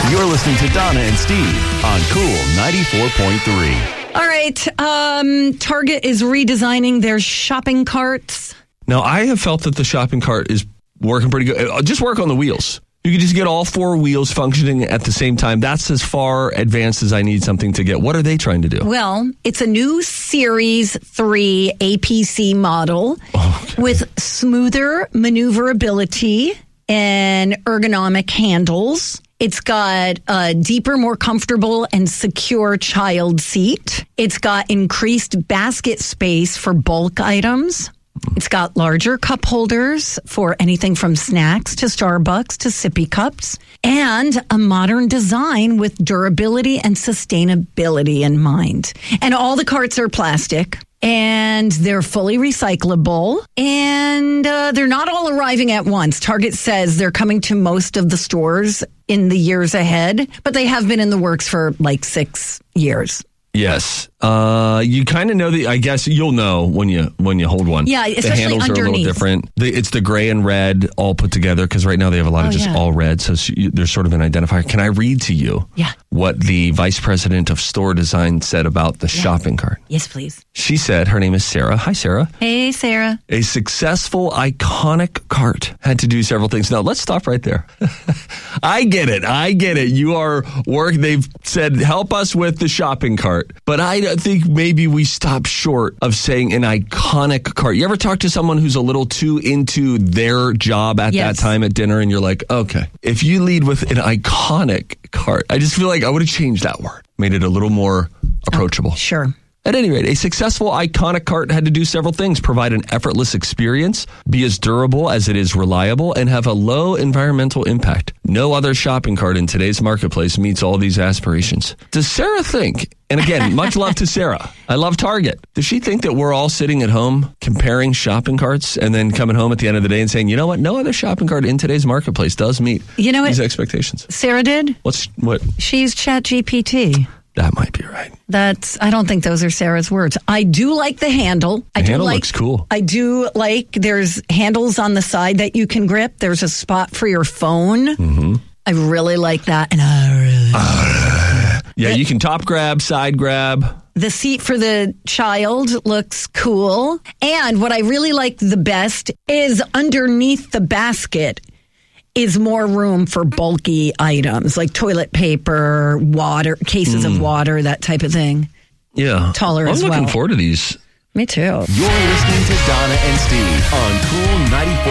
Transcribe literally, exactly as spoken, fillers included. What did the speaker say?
You're listening to Donna and Steve on Cool ninety-four point three. All right. Um, Target is redesigning their shopping carts. Now, I have felt that the shopping cart is working pretty good. Just work on the wheels. You can just get all four wheels functioning at the same time. That's as far advanced as I need something to get. What are they trying to do? Well, it's a new Series three A P C model Oh, okay. with smoother maneuverability and ergonomic handles. It's got a deeper, more comfortable and secure child seat. It's got increased basket space for bulk items. It's got larger cup holders for anything from snacks to Starbucks to sippy cups, and a modern design with durability and sustainability in mind. And all the carts are plastic, and they're fully recyclable, and uh, they're not all arriving at once. Target says they're coming to most of the stores in the years ahead, but they have been in the works for like six years. Yes. Uh, you kind of know the, I guess you'll know when you when you hold one. Yeah, the especially handles are a underneath. little different. The, it's the gray and red all put together because right now they have a lot Oh, of just yeah. all red. So it's- you- there's sort of an identifier. Can I read to you Yeah. what the vice president of store design said about the shopping cart? Yes, please. She said, her name is Sarah. Hi, Sarah. Hey, Sarah. A successful, iconic cart had to do several things. Now, let's stop right there. I get it. I get it. You are work. They've said, help us with the shopping cart. But I think maybe we stop short of saying an iconic cart. You ever talk to someone who's a little too into their job at Yes. that time at dinner and you're like, okay, if you lead with an iconic cart, I just feel like I would have changed that word, made it a little more approachable. Sure. At any rate, a successful iconic cart had to do several things: provide an effortless experience, be as durable as it is reliable, and have a low environmental impact. No other shopping cart in today's marketplace meets all these aspirations. Does Sarah think, and again, much love to Sarah, I love Target, does she think that we're all sitting at home comparing shopping carts and then coming home at the end of the day and saying, you know what, no other shopping cart in today's marketplace does meet You know what these expectations? Sarah did? What's what? She used ChatGPT. That might be right. That's, I don't think those are Sarah's words. I do like the handle. I The do handle like, looks cool. I do like, there's handles on the side that you can grip. There's a spot for your phone. Mm-hmm. I really like that. And I really Uh, yeah, you can top grab, side grab. The seat for the child looks cool. And what I really like the best is underneath the basket is more room for bulky items like toilet paper, water, cases Mm. of water, that type of thing. Yeah. Taller I'm as looking well. forward to these. Me too. You're listening to Donna and Steve on Cool ninety-four.